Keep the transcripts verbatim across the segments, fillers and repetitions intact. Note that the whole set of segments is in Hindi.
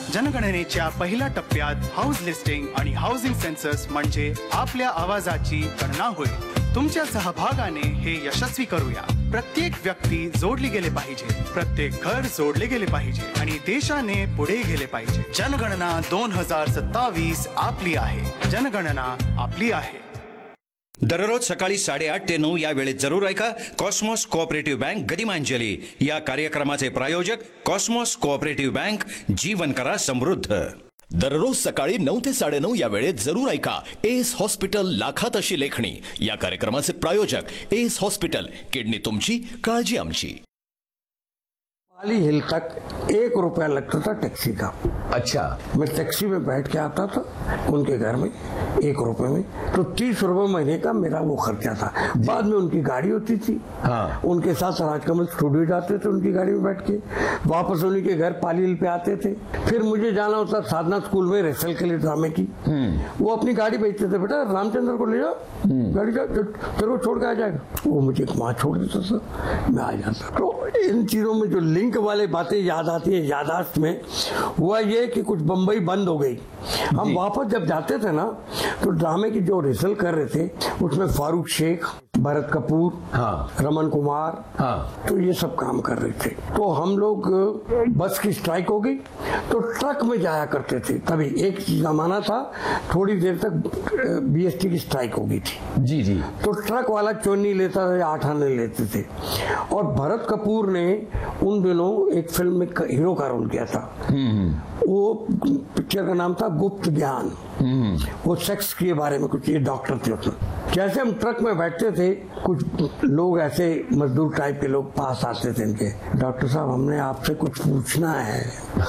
जनगणनेच्या पहिल्या टप्प्यात हाऊस लिस्टिंग आणि हाऊसिंग सेन्सस म्हणजे आपल्या आवाजाची गणना होईल. तुमच्या सहभागाने हे यशस्वी करूया. प्रत्येक व्यक्ती जोडली गेले पाहिजे, प्रत्येक घर जोडले गेले पाहिजे आणि देशाने पुढे गेले पाहिजे. जनगणना दोन हजार सत्तावीस आपली आहे. जनगणना आपली आहे. दररोज सकाळी साडेआठ ते नऊ या वेळेत जरूर ऐका कॉस्मॉस कोऑपरेटिव्ह बँक गदिमांजली या कार्यक्रमाचे प्रायोजक कॉस्मॉस कोऑपरेटिव्ह बँक, जीवन करा समृद्ध. दररोज सकाळी नऊ ते साडेनऊ या वेळेत जरूर ऐका एस हॉस्पिटल लाखात अशी लेखणी या कार्यक्रमाचे प्रायोजक एस हॉस्पिटल, किडनी तुमची, काळजी आमची. पाली हिल तक एक रुपया लगता था टैक्सी का. अच्छा. मैं टैक्सी में बैठ के आता था उनके घर में एक रुपए में, तो तीस रुपए महीने का मेरा वो खर्चा था. बाद में उनकी गाड़ी होती थी. हाँ. उनके साथ राजकमल स्टूडियो जाते थे उनकी गाड़ी में बैठ के, वापस उन्हीं के घर पाली हिल पे आते थे. फिर मुझे जाना होता साधना स्कूल में रिहर्सल के लिए ड्रामे की. वो अपनी गाड़ी भेजते थे, बेटा रामचंद्र को ले जाओ, गाड़ी जा तेरे को छोड़ के आ जाएगा. वो मुझे वहां छोड़ देता था, मैं आ जाता. तो इन चीजों में जो लिंक वाले बातें याद आती है यादाश्त में, हुआ ये कि कुछ बम्बई बंद हो गई. हम वापस जब जाते थे ना तो ड्रामे की जो रिहर्सल कर रहे थे उसमें फारूक शेख, भरत कपूर, हाँ. रमन कुमार, हाँ. तो ये सब काम कर रहे थे. तो हम लोग बस की स्ट्राइक हो गई तो ट्रक में जाया करते थे. तभी एक जमाना था थोड़ी देर तक बीएसटी की स्ट्राइक हो गई थी. जी जी. तो ट्रक वाला चोनी लेता था या आठ आने लेते थे. और भरत कपूर ने उन दिनों एक फिल्म में हीरो का रोल किया था. वो पिक्चर का नाम था गुप्त ज्ञान. वो सेक्स के बारे में कुछ, ये डॉक्टर थे उसमें. जैसे हम ट्रक में बैठते थे कुछ लोग ऐसे मजदूर टाइप के लोग पास आते थे इनके, डॉक्टर साहब हमने आपसे कुछ पूछना है.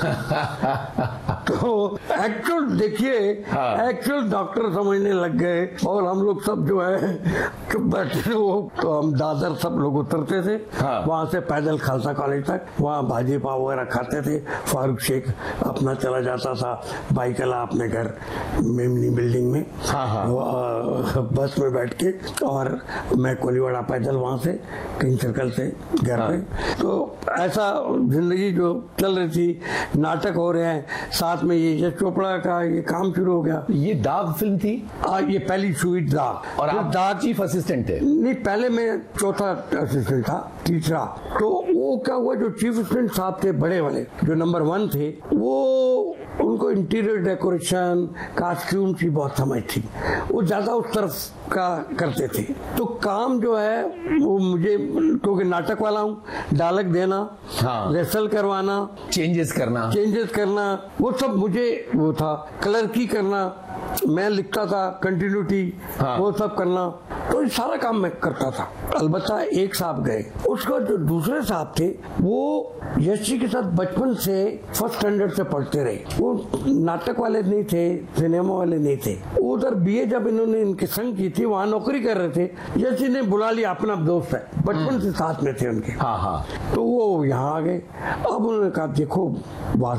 तो एक्चुअल देखिए एक्चुअल डॉक्टर समझने लग गए और हम लोग सब जो है चुप बैठे थे. वो तो हम दादर सब लोग उतरते थे. हाँ. वहां से पैदल खालसा कॉलेज तक, वहाँ भाजी पाव वगैरह खाते थे. फारूक शेख अपना चला जाता था बाइकला अपने घर मेमनी बिल्डिंग में. हाँ हाँ. वो, बस में बैठ के, और मैं कोलीवाड़ा पैदल वहां से किंग सर्कल से घर हाँ. पे. तो ऐसा जिंदगी जो चल रही थी. नाटक हो रहे हैं साथ में, ये यश चोपड़ा का ये काम शुरू हो गया. ये दाग फिल्म थी. आ, ये पहली शुरू दाग. और आप दाग चीफ असिस्टेंट थे? नहीं, पहले मैं चौथा असिस्टेंट था, तीसरा. तो वो क्या हुआ, जो चीफ असिस्टेंट साहब थे बड़े वाले, जो नंबर वन थे, वो उनको इंटीरियर डेकोरेशन कॉस्ट्यूम की बहुत समझ थी. वो ज्यादा उस तरफ का करते थे. तो काम जो है वो मुझे, क्योंकि नाटक वाला हूँ, डायलॉग देना, हाँ. रिहर्सल करवाना, चेंजेस करना चेंजेस करना वो सब मुझे वो था. क्लर्की करना, मैं लिखता था, कंटिन्यूटी, हाँ. वो सब करना. तो ये सारा काम मैं करता था. अलबत्ता एक साहब गए, उसका जो दूसरे साहब थे वो यश जी के साथ बचपन से फर्स्ट स्टैंडर्ड से पढ़ते रहे. वो नाटक वाले नहीं थे, सिनेमा वाले नहीं थे. उधर बीए जब इन्होंने इनके संग की थी, वहाँ नौकरी कर रहे थे. यश जी ने बुला लिया, अपना दोस्त है, बचपन से साथ में थे उनके. हाँ हाँ. तो वो यहाँ आ गए. अब उन्होंने कहा देखो